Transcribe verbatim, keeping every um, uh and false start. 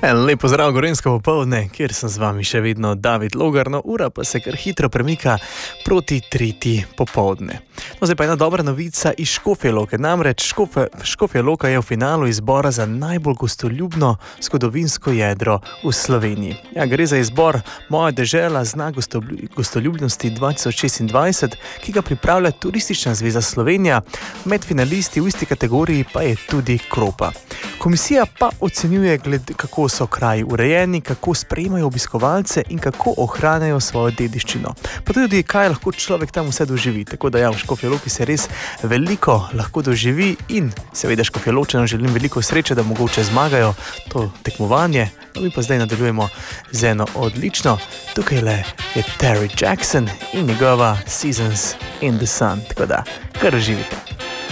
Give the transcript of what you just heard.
Lepo zdrav, Gorenjsko popoldne, kjer sem z vami še vedno David Logar, no ura pa se kar hitro premika proti tretji popoldne. No, zdaj pa ena dobra novica iz Škofje Loke, namreč Škofje, Škofja Loka je v finalu izbora za najbolj gostoljubno zgodovinsko jedro v Sloveniji. Ja, gre za izbor Moja dežela znak gostoljubnosti dva tisoč šestindvajset, ki ga pripravlja Turistična zveza Slovenija, med finalisti v isti kategoriji pa je tudi Kropa. Komisija pa ocenjuje, gled, kako so kraji urejeni, kako sprejemajo obiskovalce in kako ohranjajo svojo dediščino. Pa tudi, kaj lahko človek tam vse doživi. Tako da ja, v Škofji Loki se res veliko lahko doživi in seveda Škofjeločanom želim veliko sreče, da mogoče zmagajo to tekmovanje. No, mi pa zdaj nadaljujemo z eno odlično. Tukaj le je Terry Jackson in njegova Seasons in the Sun. Tako da, kar uživite.